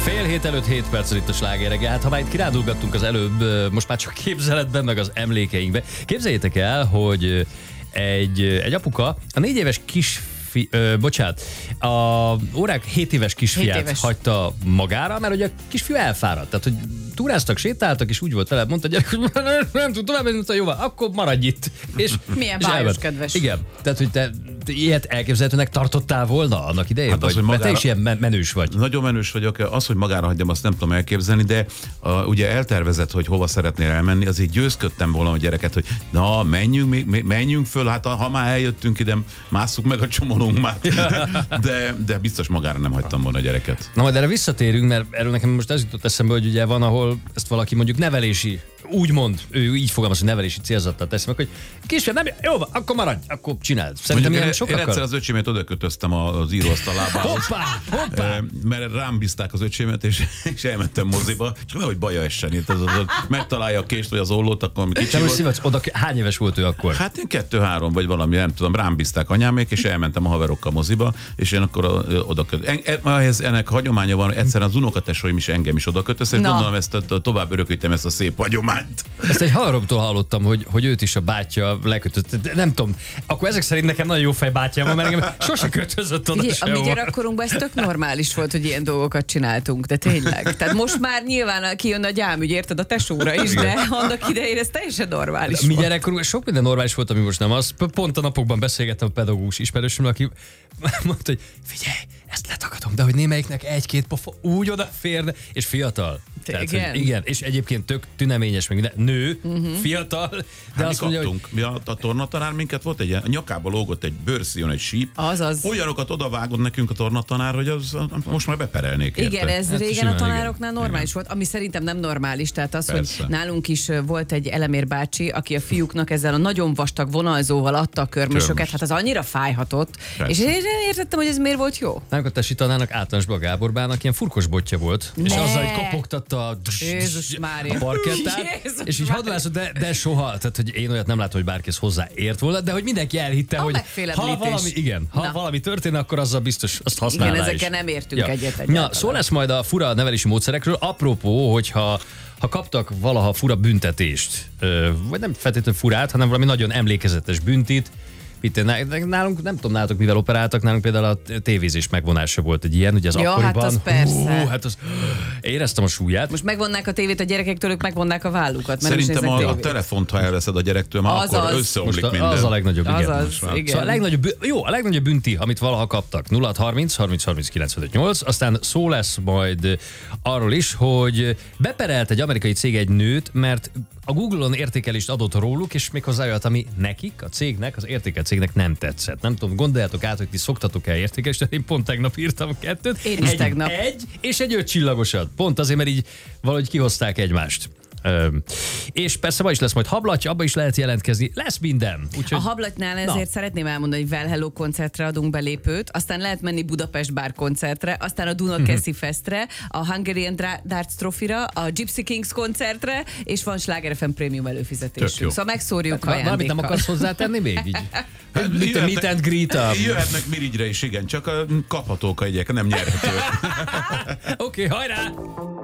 Fél hét előtt 7 perccel itt a Sláger reggel. Hát ha már itt kirándulgattunk az előbb, most már csak képzeletben, meg az emlékeinkbe. Képzeljétek el, hogy egy apuka a 4 éves a órák 7 éves kisfiát hagyta magára, mert ugye a kisfiú elfáradt. Tehát, hogy túráztak, sétáltak, és úgy volt vele, mondta a gyerek, hogy nem tud tovább, mondta, jó, akkor maradj itt. És, milyen bájos kedves. Igen, tehát, hogy te ilyet elképzelhetőnek tartottál volna annak idején? Hát az, hogy magára, te is ilyen menős vagy. Nagyon menős vagyok, az, hogy magára hagyjam, azt nem tudom elképzelni, de ugye eltervezett, hogy hova szeretnél elmenni, azért győzködtem volna a gyereket, hogy na, menjünk föl, hát ha már eljöttünk ide, másszuk meg a csomónunk már. De biztos magára nem hagytam volna a gyereket. Na majd erre visszatérünk, mert erről nekem most ez jutott eszembe, hogy ugye van, ahol ezt valaki mondjuk nevelési, úgymond, ő így fogalmaz, hogy nevelési célzattal teszi meg, hogy kisfiam, nem, jó, akkor maradj, akkor csináld. Szerintem ilyen sokakkal. Én egyszer az öcsémet odakötöztem az íróasztalábához. Hoppá! Mert rám bízták az öcsémet, és elmentem moziba, csak nehogy baja essen itt. Megtalálja a kést, vagy az ollót, akkor kicsi volt. Oda, hány éves volt ő akkor? Hát én 2-3 vagy valami, nem tudom, rám bízták anyámék, és elmentem a haverokkal moziba, és én akkor ennek hagyománya van, egyszerűen az unokatesóim is engem is odakötöztek, és gondolom ezt tovább örökítem ezt a szép hagyományt. Ezt egy haveromtól hallottam, hogy őt is a bátya lekötött. Nem tudom, akkor ezek szerint nekem nagyon jó fej bátyám van, mert engem sose kötözött oda a mi gyerekkorunkban ez tök normális volt, hogy ilyen dolgokat csináltunk, de tényleg. Tehát most már nyilván kijön a gyámügy, érted, a tesóra is, de annak idején ez teljesen normális mi volt. gyerekkorunkban sok minden normális volt, ami most nem az. Pont a napokban beszélgettem a pedagógus ismerősömmel, aki mondta, hogy figyelj, ezt letagadom, de hogy némelyiknek 1-2 pofa úgy odaférne, és fiatal. Tehát, igen. Igen, és egyébként tök tüneményes, meg minden. Nő, fiatal, de hát azt mondja, kaptunk. Hogy... a tornatanár minket volt, a nyakába lógott egy bőrszíjon, egy síp. Azaz. Olyanokat odavágott nekünk a tornatanár, hogy az most már beperelnék érte. Igen, ez hát régen a tanároknál normális volt, ami szerintem nem normális. Tehát az, persze, hogy nálunk is volt egy Elemér bácsi, aki a fiúknak ezzel a nagyon vastag vonalzóval adta a körmösöket, hát az annyira fájhatott. Persze. És én értettem, hogy ez miért volt jó. Nálunk a tesi tanának általánosban a Gáborbának ilyen furkos botja volt, és azzal egy kopogtatta a parkettát, és így hadonászott, de soha, tehát hogy én olyat nem látom, hogy bárki hozzáért volna, de hogy mindenki elhitte, hogy ha valami történne, akkor azzal biztos azt használná. Igen, ezeken nem értünk egyet egyáltalán. Na, szó lesz majd a fura nevelési módszerekről. Apropó, hogyha kaptak valaha fura büntetést, vagy nem feltétlenül furát, hanem valami nagyon emlékezetes büntit, nálunk, nem tudom, nálatok mivel operáltak, nálunk például a tévézés megvonása volt egy ilyen, ugye az akkoriban. Hát az persze. Hát az, éreztem a súlyát. Most megvonnák a tévét a gyerekektől, ők megvonnák a vállukat. Szerintem a telefont, ha elveszed a gyerektől, már akkor összeomlik minden. Az a legnagyobb, igen. Igen. Szóval a legnagyobb bünti, amit valaha kaptak. 0630 30 30 95 8. Aztán szó lesz majd arról is, hogy beperelt egy amerikai cég egy nőt, mert a Google-on értékelést adott róluk, és még hozzájött, ami nekik, a cégnek, az értékelt cégnek nem tetszett. Nem tudom, gondoljátok át, hogy ti szoktatok el értékelést, én pont tegnap írtam 2. Én is tegnap. És egy 5 csillagosat. Pont azért, mert így valahogy kihozták egymást. És persze ma is lesz majd hablatja, abba is lehet jelentkezni, lesz minden. Úgyhogy... A hablatnál ezért szeretném elmondani, hogy Well Hello koncertre adunk belépőt, aztán lehet menni Budapest Bar koncertre, aztán a Dunakeszi Festre, a Hungarian Darts Trophy-ra, a Gypsy Kings koncertre, és van Sláger FM Prémium előfizetésünk. Szóval megszórjuk ajándékkal. Valamit nem akarsz hozzátenni még így? Meet and greet. Jöhetnek Mirigyre is, igen, csak kaphatók a jegyek, nem nyerhetők. Oké, hajrá!